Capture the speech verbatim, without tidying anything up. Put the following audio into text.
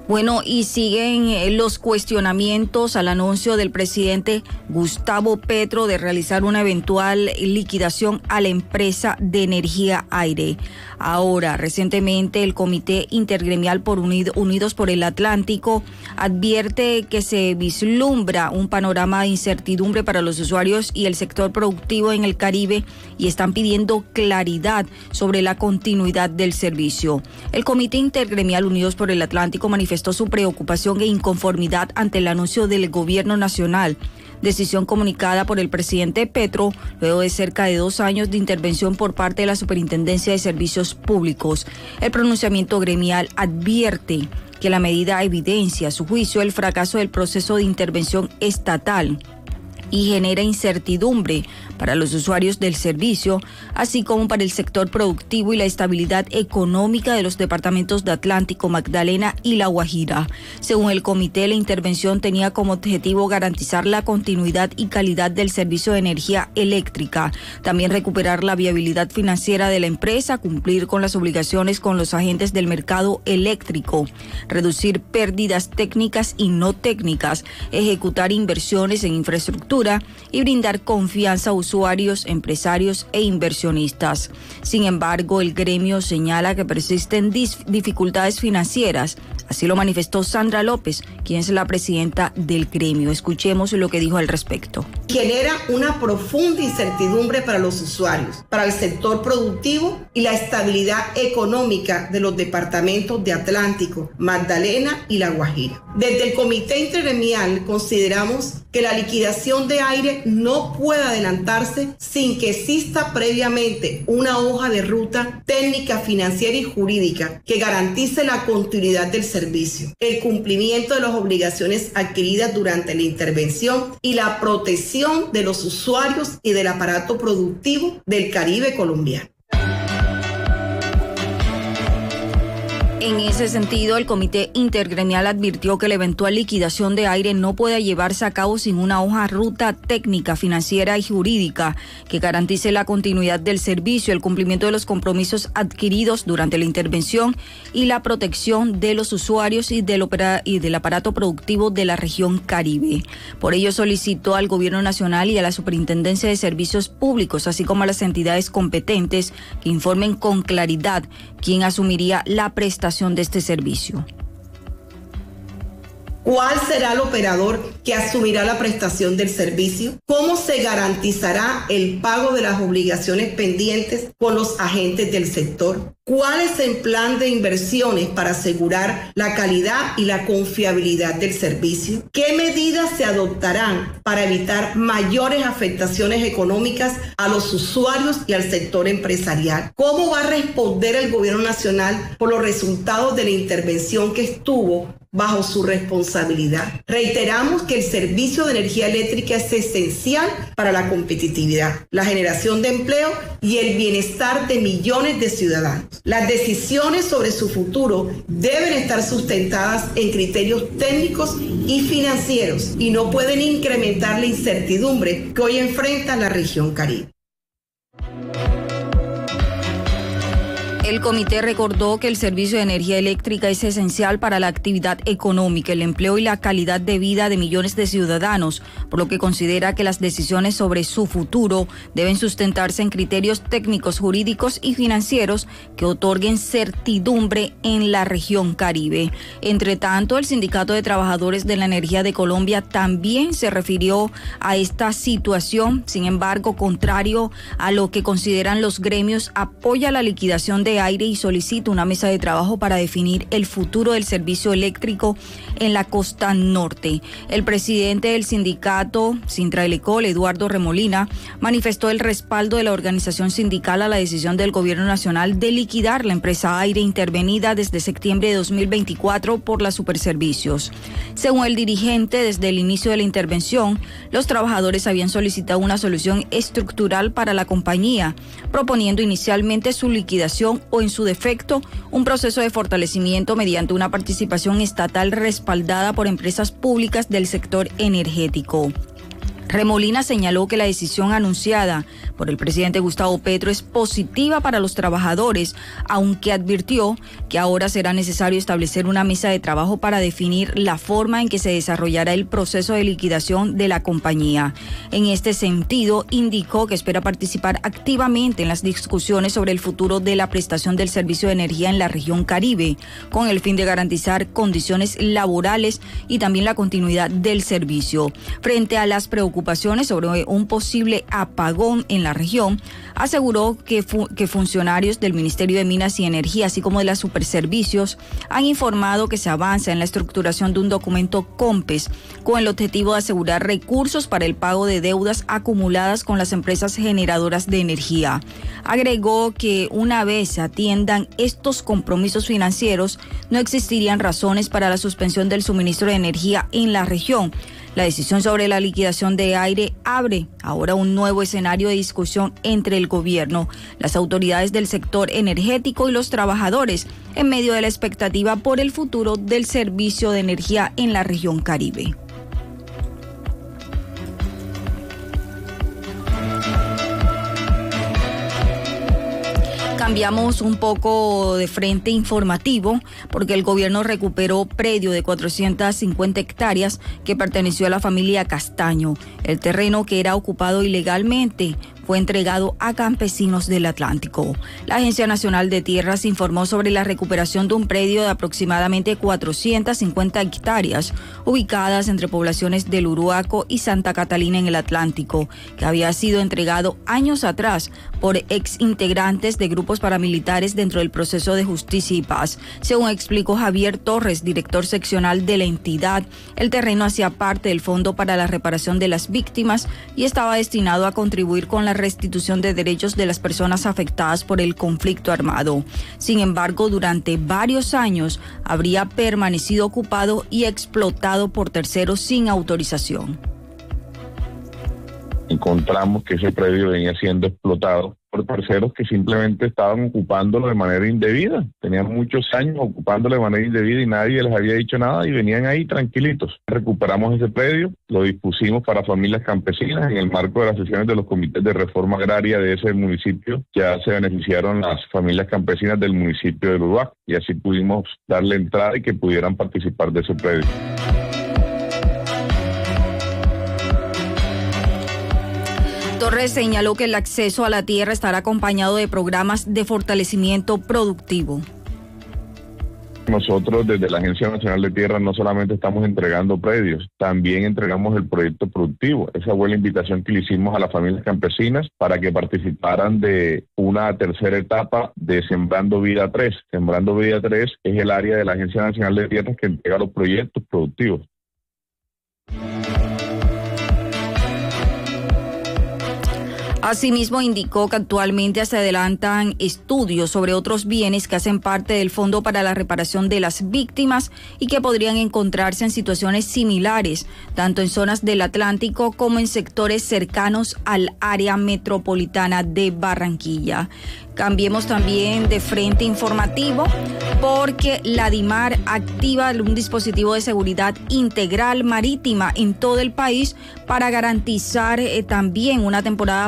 Bueno, y siguen los cuestionamientos al anuncio del presidente Gustavo Petro de realizar una eventual liquidación a la empresa de energía aire. Ahora, recientemente el Comité Intergremial por Unido, Unidos por el Atlántico advierte que se vislumbra un panorama de incertidumbre para los usuarios y el sector productivo en el Caribe y están pidiendo claridad sobre la continuidad del servicio. El Comité Intergremial Unidos por el Atlántico manifestó su preocupación e inconformidad ante el anuncio del gobierno nacional, decisión comunicada por el presidente Petro luego de cerca de dos años de intervención por parte de la Superintendencia de Servicios Públicos. El pronunciamiento gremial advierte que la medida evidencia, a su juicio, el fracaso del proceso de intervención estatal y genera incertidumbre para los usuarios del servicio, así como para el sector productivo y la estabilidad económica de los departamentos de Atlántico, Magdalena y La Guajira. Según el comité, la intervención tenía como objetivo garantizar la continuidad y calidad del servicio de energía eléctrica, también recuperar la viabilidad financiera de la empresa, cumplir con las obligaciones con los agentes del mercado eléctrico, reducir pérdidas técnicas y no técnicas, ejecutar inversiones en infraestructura y brindar confianza a usuarios, empresarios e inversionistas. Sin embargo, el gremio señala que persisten dis- dificultades financieras. Así lo manifestó Sandra López, quien es la presidenta del gremio. Escuchemos lo que dijo al respecto. Genera una profunda incertidumbre para los usuarios, para el sector productivo y la estabilidad económica de los departamentos de Atlántico, Magdalena y La Guajira. Desde el Comité Intergremial consideramos que la liquidación de aire no puede adelantarse sin que exista previamente una hoja de ruta técnica, financiera y jurídica que garantice la continuidad del servicio, el cumplimiento de las obligaciones adquiridas durante la intervención y la protección de los usuarios y del aparato productivo del Caribe colombiano. En ese sentido, el Comité Intergremial advirtió que la eventual liquidación de aire no puede llevarse a cabo sin una hoja ruta técnica, financiera y jurídica que garantice la continuidad del servicio, el cumplimiento de los compromisos adquiridos durante la intervención y la protección de los usuarios y del, opera- y del aparato productivo de la región Caribe. Por ello, solicitó al Gobierno Nacional y a la Superintendencia de Servicios Públicos, así como a las entidades competentes, que informen con claridad quién asumiría la prestación de este servicio. ¿Cuál será el operador que asumirá la prestación del servicio? ¿Cómo se garantizará el pago de las obligaciones pendientes con los agentes del sector? ¿Cuál es el plan de inversiones para asegurar la calidad y la confiabilidad del servicio? ¿Qué medidas se adoptarán para evitar mayores afectaciones económicas a los usuarios y al sector empresarial? ¿Cómo va a responder el Gobierno Nacional por los resultados de la intervención que estuvo bajo su responsabilidad? Reiteramos que el servicio de energía eléctrica es esencial para la competitividad, la generación de empleo y el bienestar de millones de ciudadanos. Las decisiones sobre su futuro deben estar sustentadas en criterios técnicos y financieros y no pueden incrementar la incertidumbre que hoy enfrenta la región Caribe. El comité recordó que el servicio de energía eléctrica es esencial para la actividad económica, el empleo y la calidad de vida de millones de ciudadanos, por lo que considera que las decisiones sobre su futuro deben sustentarse en criterios técnicos, jurídicos y financieros que otorguen certidumbre en la región Caribe. Entre tanto, el Sindicato de Trabajadores de la Energía de Colombia también se refirió a esta situación. Sin embargo, contrario a lo que consideran los gremios, apoya la liquidación de aire y solicita una mesa de trabajo para definir el futuro del servicio eléctrico en la costa norte. El presidente del sindicato Sintraelecol, Eduardo Remolina, manifestó el respaldo de la organización sindical a la decisión del Gobierno Nacional de liquidar la empresa Aire intervenida desde septiembre de dos mil veinticuatro por las Superservicios. Según el dirigente, desde el inicio de la intervención, los trabajadores habían solicitado una solución estructural para la compañía, proponiendo inicialmente su liquidación o, en su defecto, un proceso de fortalecimiento mediante una participación estatal respaldada por empresas públicas del sector energético. Remolina señaló que la decisión anunciada por el presidente Gustavo Petro es positiva para los trabajadores, aunque advirtió que ahora será necesario establecer una mesa de trabajo para definir la forma en que se desarrollará el proceso de liquidación de la compañía. En este sentido, indicó que espera participar activamente en las discusiones sobre el futuro de la prestación del servicio de energía en la región Caribe, con el fin de garantizar condiciones laborales y también la continuidad del servicio. Frente a las preocupaciones sobre un posible apagón en la región, aseguró que, fu- que funcionarios del Ministerio de Minas y Energía, así como de las Superservicios, han informado que se avanza en la estructuración de un documento COMPES con el objetivo de asegurar recursos para el pago de deudas acumuladas con las empresas generadoras de energía. Agregó que una vez se atiendan estos compromisos financieros, no existirían razones para la suspensión del suministro de energía en la región. La decisión sobre la liquidación de aire abre ahora un nuevo escenario de discusión entre el gobierno, las autoridades del sector energético y los trabajadores, en medio de la expectativa por el futuro del servicio de energía en la región Caribe. Cambiamos un poco de frente informativo porque el gobierno recuperó predio de cuatrocientas cincuenta hectáreas que perteneció a la familia Castaño. El terreno, que era ocupado ilegalmente, fue entregado a campesinos del Atlántico. La Agencia Nacional de Tierras informó sobre la recuperación de un predio de aproximadamente cuatrocientas cincuenta hectáreas ubicadas entre poblaciones del Uruaco y Santa Catalina en el Atlántico, que había sido entregado años atrás por ex integrantes de grupos paramilitares dentro del proceso de justicia y paz. Según explicó Javier Torres, director seccional de la entidad, el terreno hacía parte del Fondo para la Reparación de las Víctimas y estaba destinado a contribuir con la restitución de derechos de las personas afectadas por el conflicto armado. Sin embargo, durante varios años habría permanecido ocupado y explotado por terceros sin autorización. Encontramos que ese predio venía siendo explotado por terceros que simplemente estaban ocupándolo de manera indebida. Tenían muchos años ocupándolo de manera indebida y nadie les había dicho nada y venían ahí tranquilitos. Recuperamos ese predio, lo dispusimos para familias campesinas en el marco de las sesiones de los comités de reforma agraria de ese municipio. Ya se beneficiaron las familias campesinas del municipio de Uruaco y así pudimos darle entrada y que pudieran participar de ese predio. Torres señaló que el acceso a la tierra estará acompañado de programas de fortalecimiento productivo. Nosotros desde la Agencia Nacional de Tierra no solamente estamos entregando predios, también entregamos el proyecto productivo. Esa fue la invitación que le hicimos a las familias campesinas para que participaran de una tercera etapa de Sembrando Vida tres. Sembrando Vida tres es el área de la Agencia Nacional de Tierras que entrega los proyectos productivos. Asimismo, indicó que actualmente se adelantan estudios sobre otros bienes que hacen parte del Fondo para la Reparación de las Víctimas y que podrían encontrarse en situaciones similares, tanto en zonas del Atlántico como en sectores cercanos al área metropolitana de Barranquilla. Cambiemos también de frente informativo porque la DIMAR activa un dispositivo de seguridad integral marítima en todo el país para garantizar eh, también una temporada